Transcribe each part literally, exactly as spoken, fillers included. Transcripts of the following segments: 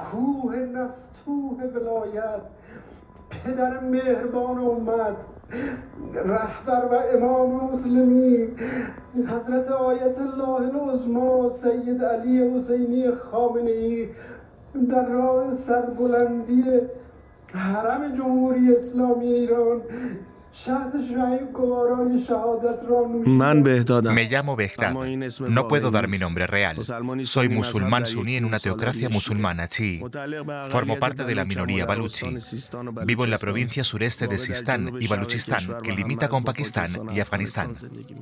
کوه نستوه ولایت پدر مهربان امت رهبر و امام مسلمین حضرت آیت الله العظما سید علی حسینی خامنه‌ای در راه سربلندی حرم جمهوری اسلامی ایران Me llamo Behdad. No puedo dar mi nombre real. Soy musulmán suní en una teocracia musulmana chií. Formo parte de la minoría baluchi. Vivo en la provincia sureste de Sistán y Baluchistán, que limita con Pakistán y Afganistán.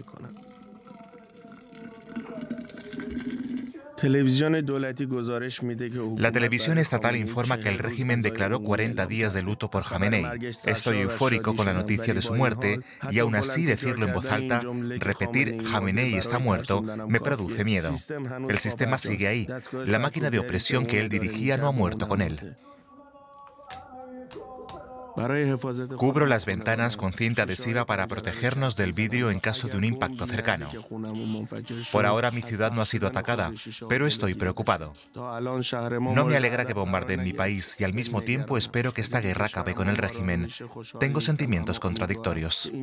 La televisión estatal informa que el régimen declaró cuarenta días de luto por Jamenei. Estoy eufórico con la noticia de su muerte y aún así decirlo en voz alta, repetir Jamenei está muerto, me produce miedo. El sistema sigue ahí. La máquina de opresión que él dirigía no ha muerto con él. Cubro las ventanas con cinta adhesiva para protegernos del vidrio en caso de un impacto cercano. Por ahora mi ciudad no ha sido atacada, pero estoy preocupado. No me alegra que bombardeen mi país y al mismo tiempo espero que esta guerra acabe con el régimen. Tengo sentimientos contradictorios.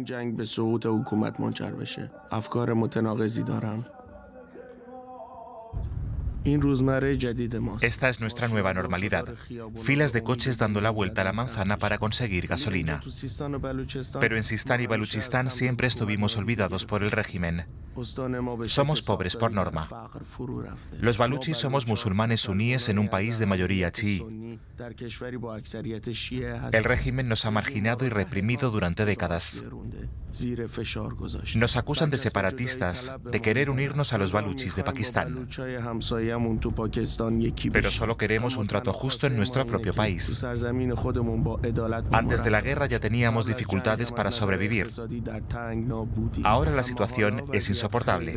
Esta es nuestra nueva normalidad. Filas de coches dando la vuelta a la manzana para conseguir gasolina. Pero en Sistán y Baluchistán siempre estuvimos olvidados por el régimen. Somos pobres por norma. Los baluchis somos musulmanes suníes en un país de mayoría chií. El régimen nos ha marginado y reprimido durante décadas. Nos acusan de separatistas, de querer unirnos a los baluchis de Pakistán. Pero solo queremos un trato justo en nuestro propio país. Antes de la guerra ya teníamos dificultades para sobrevivir. Ahora la situación es insoportable.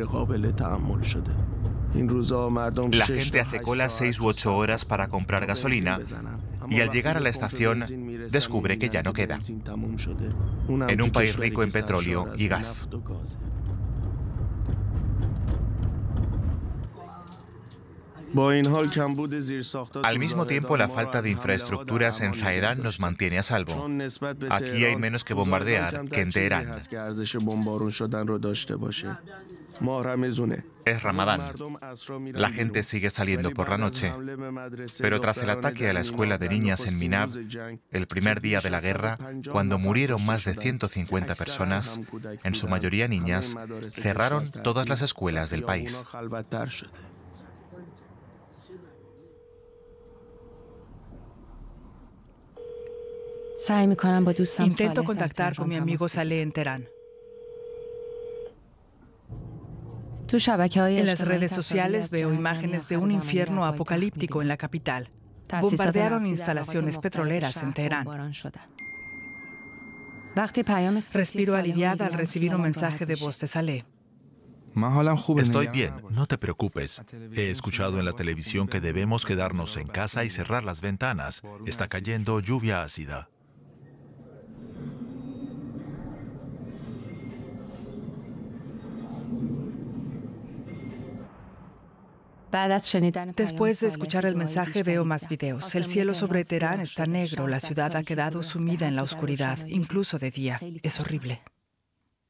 La gente hace cola seis u ocho horas para comprar gasolina y al llegar a la estación descubre que ya no queda. En un país rico en petróleo y gas. Al mismo tiempo, la falta de infraestructuras en Zahedan nos mantiene a salvo. Aquí hay menos que bombardear que en Teherán. Es Ramadán. La gente sigue saliendo por la noche. Pero tras el ataque a la escuela de niñas en Minab, el primer día de la guerra, cuando murieron más de ciento cincuenta personas, en su mayoría niñas, cerraron todas las escuelas del país. Intento contactar con mi amigo Saleh en Teherán. En las redes sociales veo imágenes de un infierno apocalíptico en la capital. Bombardearon instalaciones petroleras en Teherán. Respiro aliviada al recibir un mensaje de voz de Saleh. Estoy bien, no te preocupes. He escuchado en la televisión que debemos quedarnos en casa y cerrar las ventanas. Está cayendo lluvia ácida. Después de escuchar el mensaje veo más videos. El cielo sobre Teherán está negro, la ciudad ha quedado sumida en la oscuridad, incluso de día. Es horrible.